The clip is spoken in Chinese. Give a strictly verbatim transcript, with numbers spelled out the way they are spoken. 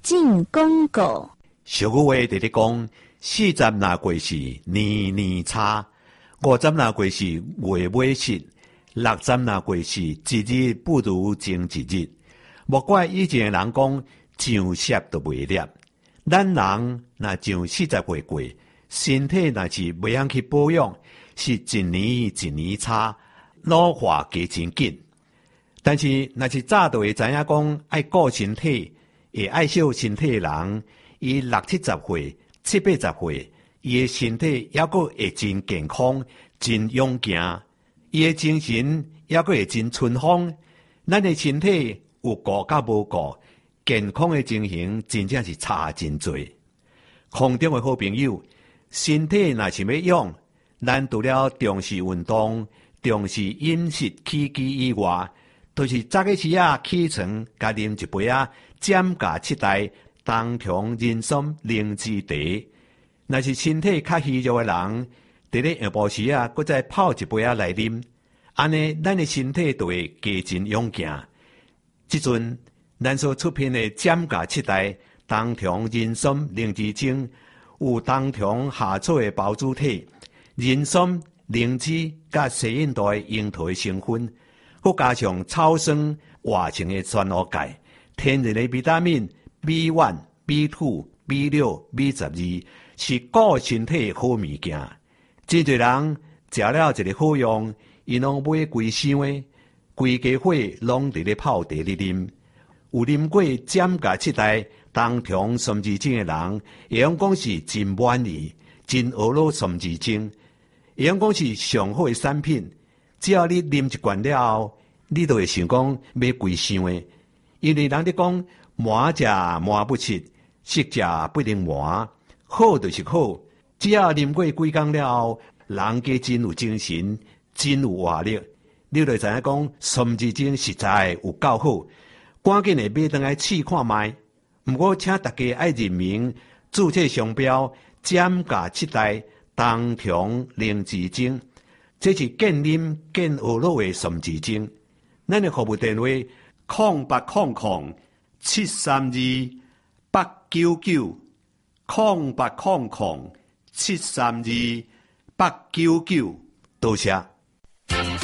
进广告。 俗语话直直讲，四十那过是年年差，五十那过是月尾失，六十那过是一日不如前一日。莫怪以前的人讲上舌都袂裂，咱人若上四十岁过，身体若是袂晓去保养，是一年一年差，老化加真紧。但是若是早就会知影讲爱顾身体，会爱惜身体的人，伊六七十岁、七八十岁，伊的身体还阁会真健康、真勇健，伊的精神还阁会真春风。咱的身体有顾甲无顾，健康的情形真正是差真多。空中的好朋友，身体若是要养，咱除了重视运动、重视饮食起居以外，就是早起时啊起床，加啉一杯啊减价七代冬虫人参灵芝茶。若是身体较虚弱的人，伫咧下晡时啊，搁再泡一杯啊来啉，安尼咱的身体就会加真勇健。即阵咱所出品的减价七代冬虫人参灵芝精，有冬虫夏草的包子体、人参、灵芝甲西印度的樱桃的成分，佮加上草酸活性的酸蚵钙，天然的维他命 B 一、B 二、B 六、B 十二，是顾身体的好物件。真侪人食了一个好用，伊拢买规箱的，规家伙拢伫咧泡茶咧啉。有啉过减价七代冬虫参枝精的人，会用讲是真满意，真俄罗参枝精，会用讲是上好的产品。只要你啉一罐了后，你就会想讲买规箱的，因为人咧讲满食满不吃，食食不能满，好就是好。只要啉过几工了后，人家真有精神，真有活力，你就知影讲参枝精实在有够好。赶紧的买回来试看卖。不过请大家爱认明注册商标减价七代冬虫灵芝精，这是健啉健学乐的参枝精。咱的服务电话空八空空七三二八九九空八空空七三二八九九，多谢。